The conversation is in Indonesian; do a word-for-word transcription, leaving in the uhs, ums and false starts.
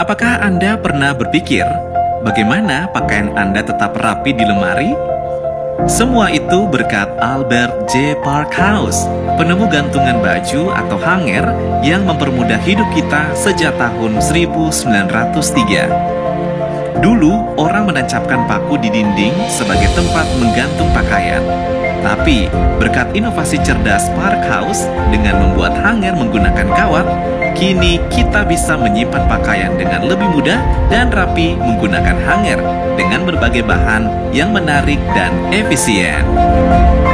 Apakah Anda pernah berpikir bagaimana pakaian Anda tetap rapi di lemari? Semua itu berkat Albert J. Parkhouse, penemu gantungan baju atau hanger yang mempermudah hidup kita sejak tahun seribu sembilan ratus tiga. Dulu, orang menancapkan paku di dinding sebagai tempat menggantung pakaian. Tapi, berkat inovasi cerdas Parkhouse dengan membuat hanger menggunakan kawat, kini kita bisa menyimpan pakaian dengan lebih mudah dan rapi menggunakan hanger dengan berbagai bahan yang menarik dan efisien.